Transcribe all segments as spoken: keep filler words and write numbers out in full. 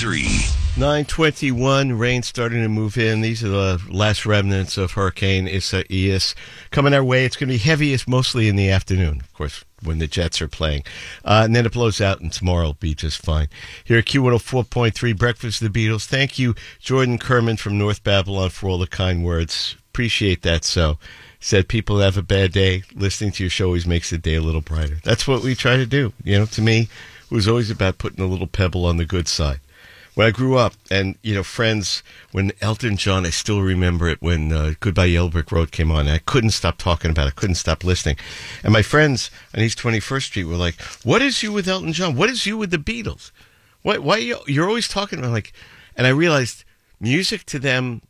three. nine twenty-one, rain starting to move in. These are the last remnants of Hurricane Isaias coming our way. It's going to be heaviest mostly in the afternoon, of course, when the Jets are playing. Uh, and then it blows out, and tomorrow will be just fine. Here at Q one oh four point three, Breakfast of the Beatles. Thank you, Jordan Kerman from North Babylon, for all the kind words. Appreciate that. So, said people have a bad day. Listening to your show always makes the day a little brighter. That's what we try to do. You know, to me, it was always about putting a little pebble on the good side. When I grew up, and, you know, friends, when Elton John, I still remember it when uh, Goodbye Yellow Brick Road came on, and I couldn't stop talking about it, I couldn't stop listening. And my friends on East twenty-first Street were like, what is you with Elton John? What is you with the Beatles? Why, why you, you're always talking about, like, and I realized music to them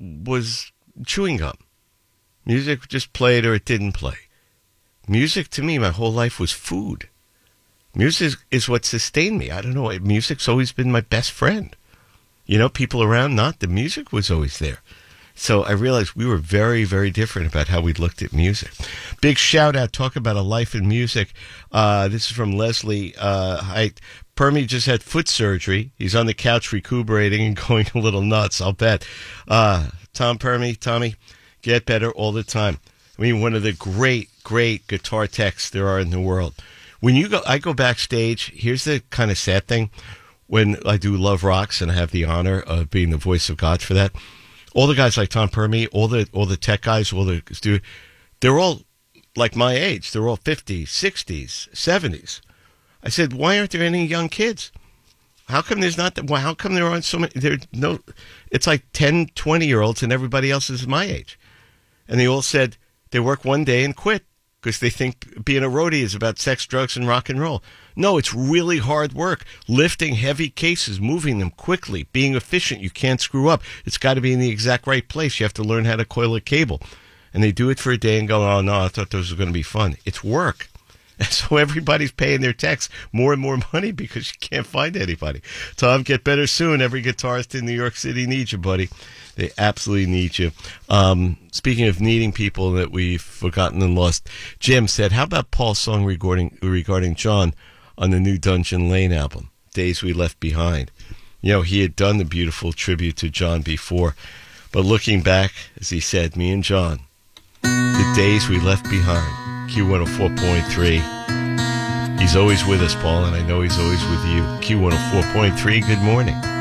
was chewing gum. Music just played or it didn't play. Music to me, my whole life was food. Music is what sustained me. I don't know. Music's always been my best friend. You know, people around, not. The music was always there. So I realized we were very, very different about how we looked at music. Big shout out. Talk about a life in music. Uh, this is from Leslie. Uh, I, Permy just had foot surgery. He's on the couch recuperating and going a little nuts, I'll bet. Uh, Tom Permy, Tommy, get better all the time. I mean, one of the great, great guitar techs there are in the world. When you go, I go backstage. Here's the kind of sad thing. When I do Love Rocks, and I have the honor of being the voice of God for that, all the guys like Tom Permy, all the all the tech guys, all the they're all like my age. They're all fifties, sixties, seventies. I said, why aren't there any young kids? How come there's not? Well, how come there aren't so many? There no. It's like ten, twenty year olds, and everybody else is my age. And they all said they work one day and quit. Because they think being a roadie is about sex, drugs, and rock and roll. No, it's really hard work. Lifting heavy cases, moving them quickly, being efficient. You can't screw up. It's got to be in the exact right place. You have to learn how to coil a cable. And they do it for a day and go, oh, no, I thought those were going to be fun. It's work. And so everybody's paying their techs more and more money because you can't find anybody. Tom, get better soon. Every guitarist in New York City needs you, buddy. They absolutely need you. Um, speaking of needing people that we've forgotten and lost, Jim said, how about Paul's song regarding, regarding John on the new Dungeon Lane album, Days We Left Behind? You know, he had done the beautiful tribute to John before. But looking back, as he said, me and John, the days we left behind. Q one oh four point three. He's always with us, Paul, and I know he's always with you. Q one oh four point three, good morning.